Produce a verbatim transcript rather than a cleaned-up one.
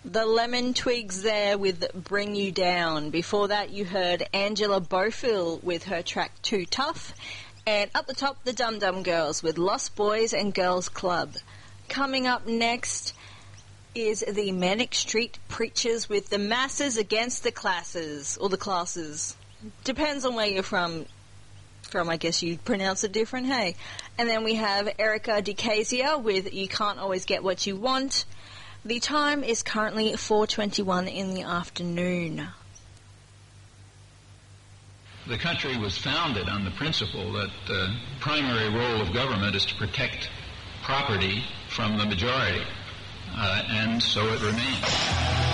The Lemon Twigs there with Bring You Down. Before that, you heard Angela Bofill with her track Too Tough. And up the top, the Dum Dum Girls with Lost Boys and Girls Club. Coming up next is the Manic Street Preachers with The Masses Against the Classes, or the Classes. Depends on where you're from. From, I guess you pronounce it different, hey. And then we have Erica DeCasia with You Can't Always Get What You Want. The time is currently four twenty-one in the afternoon. The country was founded on the principle that the primary role of government is to protect property from the majority, uh, and so it remains.